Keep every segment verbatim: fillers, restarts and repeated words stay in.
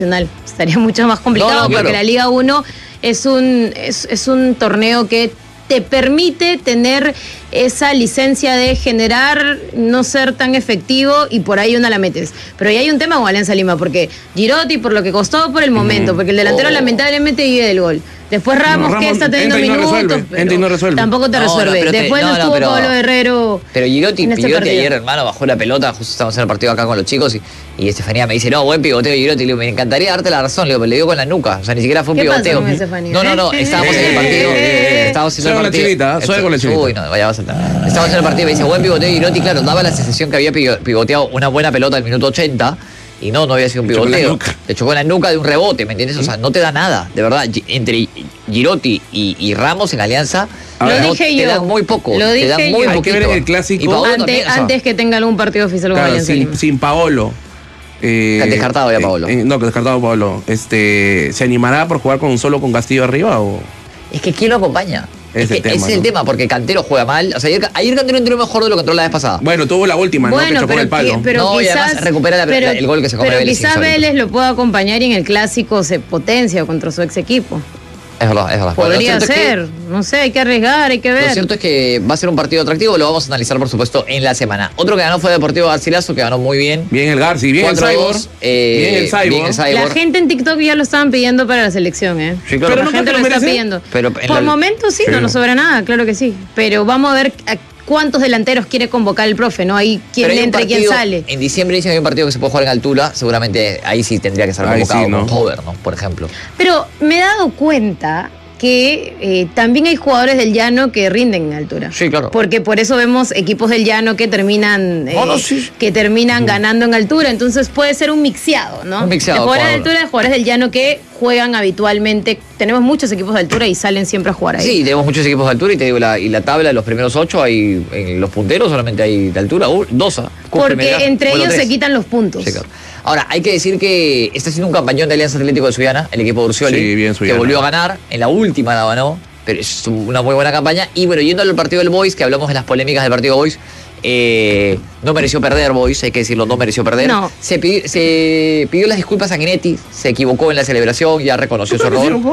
estaría mucho más complicado no, no, porque claro. la Liga uno es un, es, es un torneo que te permite tener esa licencia de generar, no ser tan efectivo y por ahí una la metes. Pero ahí hay un tema con Alianza Lima, porque Girotti, por lo que costó por el momento, mm. porque el delantero oh. lamentablemente vive del gol. Después Ramos, no, Ramos que está teniendo entra minutos, no resuelve, pero no resuelve. tampoco te no, resuelve. No, Después te, no, no estuvo no, pero, Pablo Herrero. Pero Girotti, en este Girotti ayer, hermano, bajó la pelota, justo estamos en el partido acá con los chicos y, y Estefanía me dice, no, buen pivoteo Girotti. Le digo, me encantaría darte la razón, le digo, pero le dio con la nuca. O sea, ni siquiera fue un ¿Qué pivoteo. Pasa con no, no, no, estábamos en el partido. Estábamos en el partido. Chinita, soy con la chinita. Uy, no, vaya, vas a estar. Estábamos en el partido y me dice, buen pivoteo Girotti. Claro, daba la sensación que había pivoteado una buena pelota al minuto ochenta. Y no, no había sido un pivoteo. Te chocó en la nuca de un rebote, ¿me entiendes? O sea, no te da nada, de verdad. Entre Girotti y, y Ramos en Alianza, lo no, dije te yo. dan muy poco. Lo dije te dan muy yo. poquito. Hay que ver el clásico. Antes, también, o sea, antes que tenga algún partido oficial con claro, Alianza sin, Lima. sin Paolo. Eh, descartado ya Paolo. Eh, no, descartado Paolo. Este, ¿se animará por jugar con solo con Castillo arriba o...? Es que ¿quién lo acompaña? Es, es, el, que, tema, es ¿no? el tema, porque Cantero juega mal. O sea, ayer, ayer Cantero entró mejor de lo que entró la vez pasada. Bueno, tuvo la última, bueno, ¿no? Que chocó pero, el palo. pero no, quizás, y además recupera la, pero, la, el gol que se come pero Vélez. Quizás Vélez lo pueda acompañar y en el clásico se potencia contra su ex equipo. Es verdad, es verdad. Podría bueno, ser, es que, no sé, hay que arriesgar, hay que ver. Lo cierto es que va a ser un partido atractivo, lo vamos a analizar por supuesto en la semana. Otro que ganó fue Deportivo Garcilaso, que ganó muy bien. Bien el Garci, bien el Cyborg. Eh, bien el Cyborg. Bien el Cyborg. La gente en TikTok ya lo estaban pidiendo para la selección, ¿eh? Sí, claro. Pero la no gente lo, lo está pidiendo. Pero por la... momentos sí, sí, no nos sobra nada, claro que sí. Pero vamos a ver a cuántos delanteros quiere convocar el profe, ¿no? Ahí quién entra y quién sale. En diciembre dicen que hay un partido que se puede jugar en altura, seguramente ahí sí tendría que ser convocado, sí, ¿no? Con Hover, ¿no? Por ejemplo. Pero me he dado cuenta que eh, también hay jugadores del llano que rinden en altura. Sí, claro. Porque por eso vemos equipos del llano que terminan eh, no, no, sí. que terminan uh-huh. ganando en altura. Entonces puede ser un mixeado, ¿no? Un mixeado. De jugadores de altura, de jugadores del llano que juegan habitualmente. Tenemos muchos equipos de altura y salen siempre a jugar ahí. Sí, tenemos muchos equipos de altura y te digo, la, y la tabla de los primeros ocho, hay en los punteros solamente hay de altura, uh, dos. Porque primera, entre bueno, ellos tres. se quitan los puntos. Sí, claro. Ahora, hay que decir que está haciendo un campañón de Alianza Atlético de Sullana, el equipo de Urcioli, sí, bien, que volvió a ganar, en la última la ganó, pero es una muy buena campaña. Y bueno, yendo al partido del Boys, que hablamos de las polémicas del partido Boys, eh, no mereció perder Boys, hay que decirlo, no mereció perder. No. Se, pidió, se pidió las disculpas a Sanguinetti, se equivocó en la celebración, ya reconoció su error.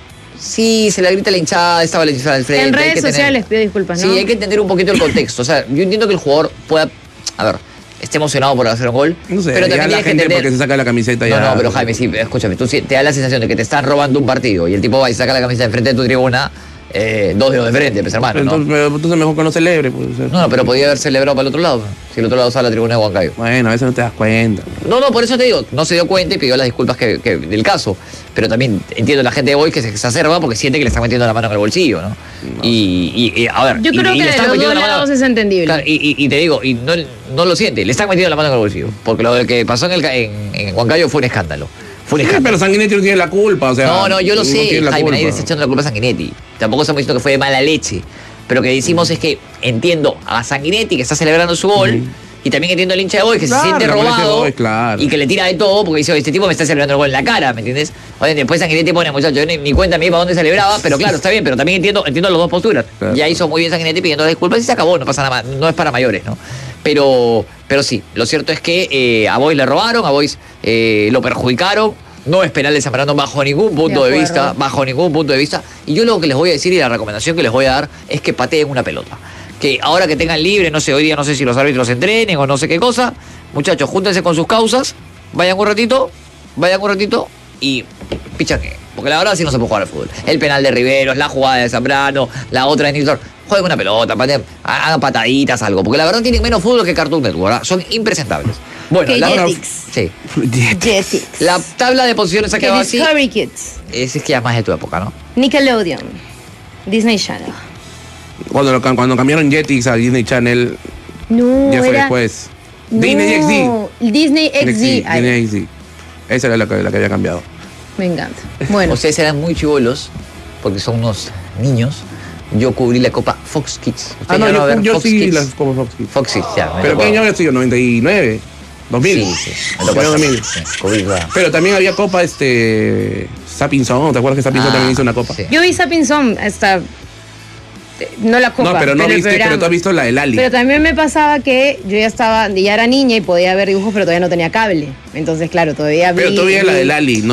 Sí, se le grita a la hinchada, estaba la hinchada al frente. En redes tener, sociales pido disculpas, ¿no? Sí, hay que entender un poquito el contexto. O sea, yo entiendo que el jugador pueda... A ver, esté emocionado por hacer un gol. No sé, pero también la tienes que gente entender... porque se saca la camiseta ya... No, no, pero Jaime, sí, escúchame, tú sí, te da la sensación de que te están robando un partido y el tipo va y saca la camiseta de frente de tu tribuna, eh, dos dedos de frente, pues hermano, entonces, ¿no? Pero entonces mejor que no celebre. Pues, o sea, no, no, pero podía haber celebrado para el otro lado, si el otro lado sale la tribuna de Huancayo. Bueno, a veces no te das cuenta. No, no, por eso te digo, no se dio cuenta y pidió las disculpas que, que, del caso. Pero también entiendo la gente de hoy que se exacerba porque siente que le están metiendo la mano en el bolsillo, ¿no? no. Y, y, y, a ver... Yo y, creo y que le de los dos lados es entendible. Claro, y, y, y te digo, y no, no lo siente, le están metiendo la mano en el bolsillo. Porque lo que pasó en, el, en, en Huancayo fue un escándalo. Fue un sí, escándalo. pero Sanguinetti no tiene la culpa, o sea... No, no, yo lo no sé, Jaime, nadie le está culpa. echando la culpa a Sanguinetti. Tampoco estamos diciendo que fue de mala leche. Pero lo que decimos es que entiendo a Sanguinetti que está celebrando su gol... Mm. Y también entiendo al hincha de hoy que claro, se siente robado hoy, claro. y que le tira de todo porque dice, este tipo me está celebrando el gol en la cara, ¿me entiendes? Oye, después Sanguinetti pone, muchachos, yo ni, ni cuenta a mí para dónde celebraba, pero claro, está bien, pero también entiendo, entiendo las dos posturas. Claro. Ya hizo muy bien Sanguinetti pidiendo disculpas y se acabó, no pasa nada más, no es para mayores, ¿no? Pero, pero sí, lo cierto es que eh, a Boys le robaron, a Boys eh, lo perjudicaron. No es penal de Zambrano bajo ningún punto de, de vista, bajo ningún punto de vista. Y yo lo que les voy a decir y la recomendación que les voy a dar es que pateen una pelota. Que ahora que tengan libre, no sé, hoy día no sé si los árbitros entrenen o no sé qué cosa, muchachos, júntense con sus causas, vayan un ratito, vayan un ratito y pichaque. Porque la verdad sí no se puede jugar al fútbol. El penal de Riveros, la jugada de Zambrano, la otra de Nilsson. Jueguen una pelota, pateen, hagan pataditas, algo. Porque la verdad tienen menos fútbol que Cartoon Network, ¿verdad? Son impresentables. Bueno, que la Jetix. Sí. Jetix. La tabla de posiciones ha quedado así. Discovery Kids. Es, es que ya es más de tu época, ¿no? Nickelodeon. Disney Channel. Cuando, cuando cambiaron Jetix a Disney Channel, no, ya fue era... después. No, Disney X D. Disney X D. Disney X D. Esa era la que, la que había cambiado. Me encanta. Bueno. Ustedes eran muy chibolos, porque son unos niños. Yo cubrí la Copa Fox Kids. Ah, no, yo, yo Fox sí Kids? las Copa Fox Kids. Fox Kids, ya. ¿Pero qué año había sido? ¿noventa y nueve? ¿dos mil? Sí, sí. Me tocó dos mil. Sí, cubrí, claro. Pero también había Copa, este... Sapping Zone, ¿te acuerdas que Sapping Zone Ah, también hizo una Copa? Sí. Yo vi Sapping Zone hasta... No la copa. No, pero no el viste, programa. pero tú has visto la de Lali. Pero también me pasaba que yo ya estaba, ya era niña y podía ver dibujos, pero todavía no tenía cable. Entonces, claro, todavía vi. Pero tú veías la de Lali, ¿no?